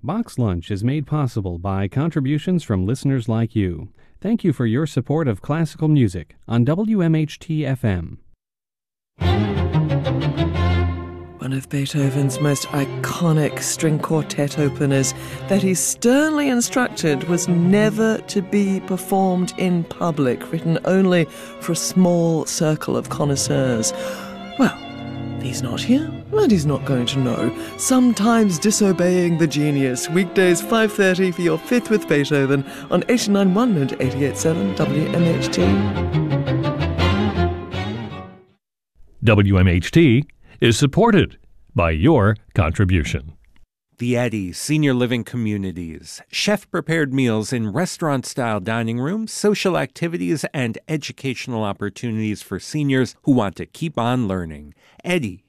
Box Lunch is made possible by contributions from listeners like you. Thank you for your support of classical music on WMHT-FM. One of Beethoven's most iconic string quartet openers that he sternly instructed was never to be performed in public, written only for a small circle of connoisseurs. Well, he's not here, and he's not going to know. Sometimes disobeying the genius. Weekdays 5:30 for your Fifth with Beethoven on 89.1 and 88.7 WMHT. WMHT is supported by your contribution. The Eddy Senior Living Communities. Chef-prepared meals in restaurant-style dining rooms, social activities, and educational opportunities for seniors who want to keep on learning. Eddy,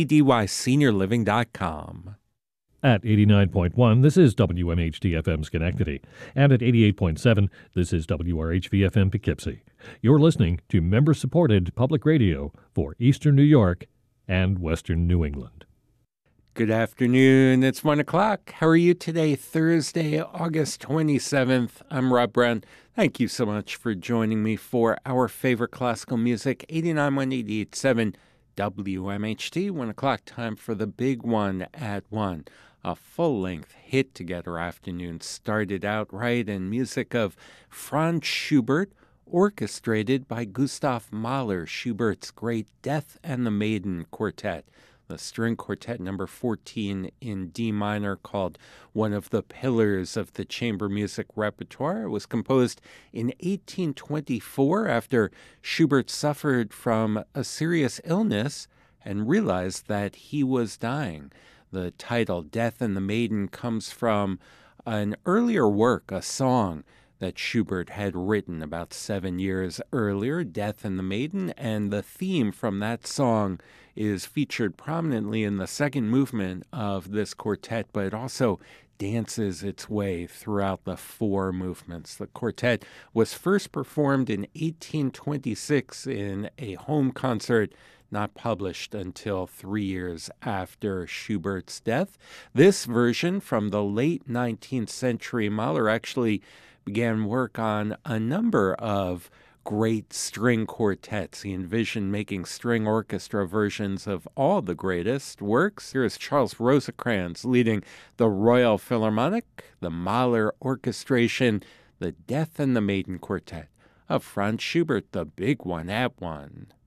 EDDYSeniorLiving.com. At 89.1, this is WMHT-FM Schenectady. And at 88.7, this is WRHV-FM Poughkeepsie. You're listening to member-supported public radio for Eastern New York and Western New England. Good afternoon. It's 1 o'clock. How are you today, Thursday, August 27th? I'm Rob Brown. Thank you so much for joining me for our favorite classical music, 89.1, 88.7 WMHT. 1 o'clock, time for the big one at 1. A full-length hit-together afternoon started out right in music of Franz Schubert, orchestrated by Gustav Mahler, Schubert's great Death and the Maiden Quartet. The string quartet number 14 in D minor, called one of the pillars of the chamber music repertoire. It was composed in 1824 after Schubert suffered from a serious illness and realized that he was dying. The title, Death and the Maiden, comes from an earlier work, a song that Schubert had written about 7 years earlier, Death and the Maiden, and the theme from that song is featured prominently in the second movement of this quartet, but it also dances its way throughout the four movements. The quartet was first performed in 1826 in a home concert, not published until 3 years after Schubert's death. This version from the late 19th century, Mahler actually began work on a number of great string quartets. He envisioned making string orchestra versions of all the greatest works. Here is Charles Rosencrantz leading the Royal Philharmonic, the Mahler Orchestration, the Death and the Maiden Quartet of Franz Schubert, the big one at 1.